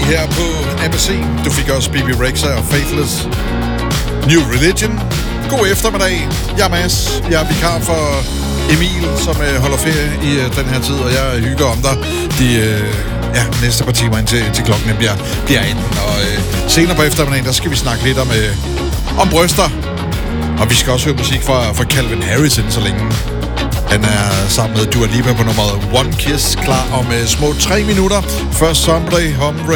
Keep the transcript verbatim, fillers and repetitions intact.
her på A B C. Du fik også B B Rexha og Faithless. New Religion. God eftermiddag. Jeg er Mads. Jeg er vikar for Emil, som øh, holder ferie i øh, den her tid, og jeg hygger om dig de øh, ja, næste par timer indtil til klokken bliver, bliver atten. Og øh, senere på eftermiddagen, der skal vi snakke lidt om, øh, om bryster. Og vi skal også høre musik fra, fra Calvin Harris inden så længe. Han er sammen med Dua Lipa på nummeret One Kiss, klar om øh, små tre minutter. Først Sombre Hombre